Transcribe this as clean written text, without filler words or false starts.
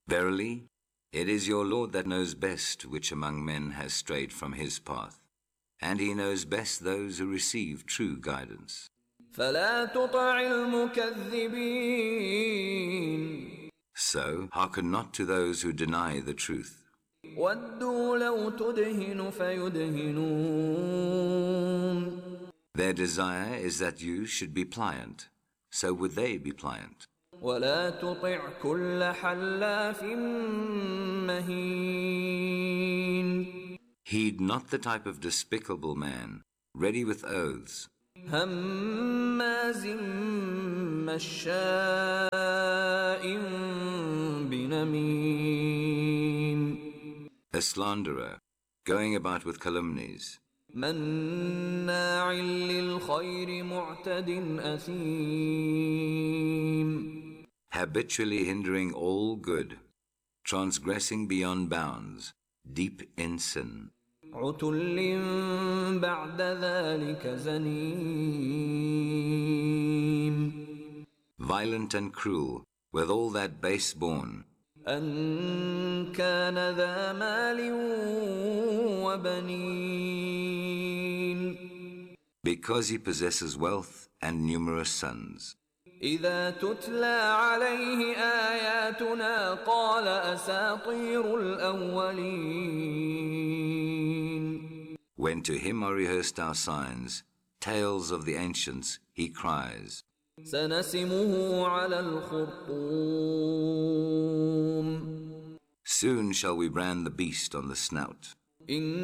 Verily, it is your Lord that knows best which among men has strayed from his path, and he knows best those who receive true guidance. فلا تطع المكذبين. So hearken not to those who deny the truth. ودوا لو تدهن فيدهنون. Their desire is that you should be pliant, so would they be pliant. ولا تطع كل حلاف مهين. Heed not the type of despicable man, ready with oaths, هماز مشاء بنميم. a slanderer, going about with calumnies, مناع للخير معتد أثيم. habitually hindering all good, transgressing beyond bounds, deep in sin, عتل بعد ذلك زنيم. violent and cruel, with all that base-born, أن كان ذا مال وبنين. because he possesses wealth and numerous sons. إذا تتلى عليه آياتنا قال أساطير الأولين. When to him are rehearsed our signs, tales of the ancients, he cries, سنسمه على الخرطوم. Soon shall we brand the beast on the snout.